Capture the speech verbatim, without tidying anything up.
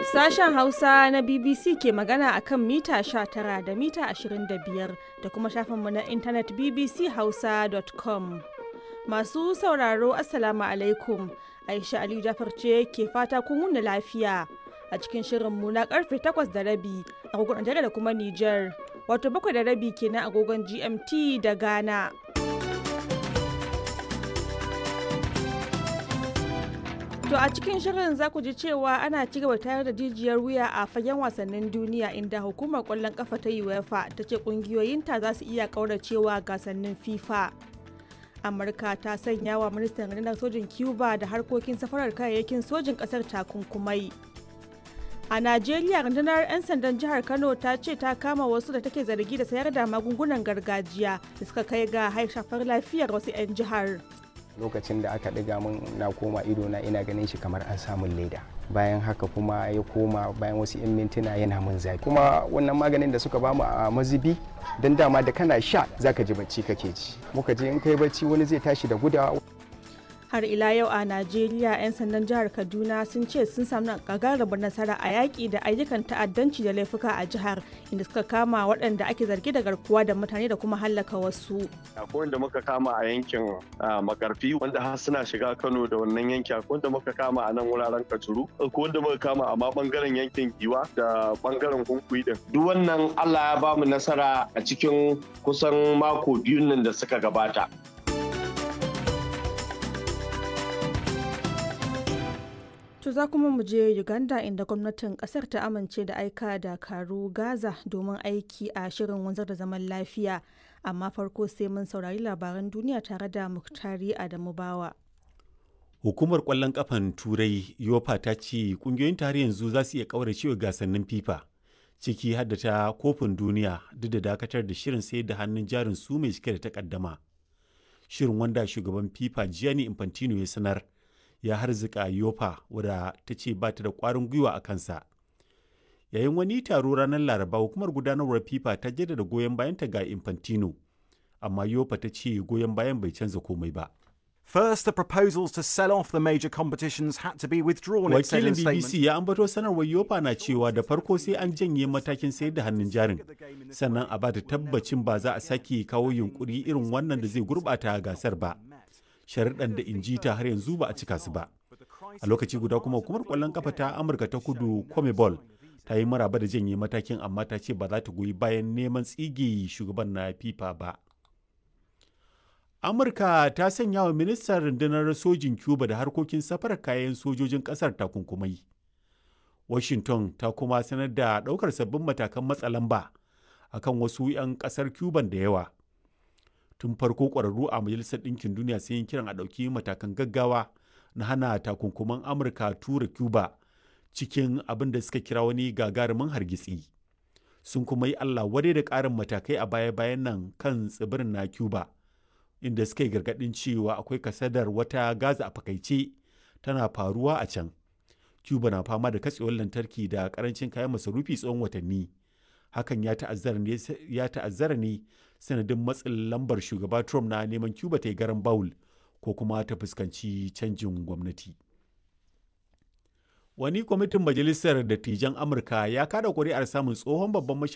Sashen Hausa na B B C ke magana a kan mita sha tara da mita ashirin da biyar da kuma shafinmu na intanet b b c hausa dot com. Masu sauraro Assalamu alaikum. Aisha Aliyu Jafar ce ke fata kun wuni lafiya a cikin shirinmu na karfe takwas da rabi agogon Najeriya da kuma Nijar. Wato bakwai da rabi kenan agogon G M T da Ghana. To a cikin shirin za ku ji cewa ana ci gaba tayar da jijiyar wuya a fagen wasannin duniya inda hukumar kwallon kafa ta UEFA ta ce kungiyoyinta za su iya kauracewa gasannin FIFA. Amurka ta sanya wa ministan rundunar sojin Cuba da harkokin safarar kayayyakin sojin kasar takunkumai. A Najeriya rundunar 'yan sandan jihar Kano ta ce ta kama wasu da take zargi da sayar da magungunan gargajiya da suka kai ga shafar lafiyar wasu 'yan jihar. Lokacin da aka ɗiga min na koma ido na ina ganin shi kamar an samun leda, bayan haka kuma ya koma bayan wasu 'yan mintuna yana min zafi, kuma wannan maganin da suka bamu a mazubi don dama da kana sha zaka ji bacci kake ji, muka je in kai bacci wani zai tashi da gudawa. Har ila yau a Najeriya 'yan sandan jihar Kaduna sun ce sun samu gagarumar nasara a yaƙi da ayyukan ta'addanci da laifuka a jihar, inda suka kama waɗanda ake zargi da garkuwa da mutane da kuma hallaka wasu. Akwai wanda muka kama a yankin Makarfi wanda har suna shiga Kano da wannan yanki, akwai wanda muka kama a nan wuraren Kajuru, akwai wanda muka kama a ma bangaren yankin Giwa da bangaren Kunkuyi din. Duk wannan Allah ya bamu nasara a cikin kusan mako biyun nan da suka gabata. To za kuma mu je Uganda inda gwamnatin kasar ta amince da aika dakaru Gaza domin aiki a shirin wanzar da zaman lafiya. Amma farko sai mun saurari labaran duniya tare da Muktari Adamu Bawa. Hukumar kwallon kafan Turai Yofa ta ce kungiyoyin tare yanzu za su iya kauracewa gasannin FIFA, ciki har da ta kofin duniya duk da dakatar da shirin sayar da hannun jarin su mai cike da takaddama. Shirin wanda shugaban FIFA Gianni Infantino ya sanar ya harzika Yofa wadda ta ce ba ta da ƙwarin gwiwa a kansa. Yayin wani taro ranar Laraba, hukumar gudanarwar FIFA ta jaddada goyon bayanta ga Infantino, amma Yofa ta ce goyon bayan bai canza komai ba. First, the proposals to sell off the major competitions had to be withdrawn. Wakilin B B C ya ambato sanarwar Yofa na cewa da farko sai an janye matakin sayar da hannun jarin, sannan a ba da tabbacin ba za a sake kawo yunkuri irin wannan da zai gurɓata gasar ba. Sharuɗan da injita har yanzu ba a cika su ba. A lokaci guda kuma hukumar ƙwallon kafa ta Amurka ta Kudu CONMEBOL ta yi maraba da janye matakin, amma ta ce ba za ta goyi bayan neman tsige shugaban na FIFA ba. Amurka ta sanya wa ministan rundunar sojin Cuba da harkokin safarar kayan sojojin ƙasar takunkumai. Washington ta kuma sanar da ɗaukar sabbin matakan matsa lamba akan wasu 'yan ƙasar Cuban da yawa. Tun farko ƙwararru a Majalisar Ɗinkin Duniya sun yi kiran a ɗauki matakan gaggawa na hana takunkuman Amurka tura Cuba cikin abin da suka kira wani gagarumin hargitsi. Sun kuma yi Allah wadai da ƙarin matakai a baya-bayan nan kan tsibirin na Cuba, inda suka yi gargaɗin cewa akwai kasadar wata Gaza a fakaice tana faruwa a can. Cuba na fama da katsewar lantarki da ƙarancin kayan masarufi tsawon watanni. Hakan ya ta'azzara ne sanadin matsin lambar shugaba Trump na neman Cuba ta yi garan bawul ko kuma ta fuskanci canjin gwamnati. Wani kwamitin Majalisar Dattijan Amurka ya kada ƙuri'ar samun tsohon babban